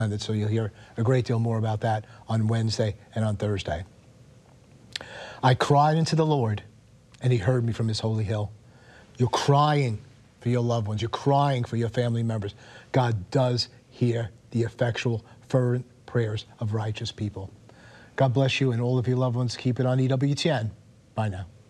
So you'll hear a great deal more about that on Wednesday and on Thursday. I cried unto the Lord, and he heard me from his holy hill. You're crying for your loved ones. You're crying for your family members. God does hear the effectual, fervent prayers of righteous people. God bless you and all of your loved ones. Keep it on EWTN. Bye now.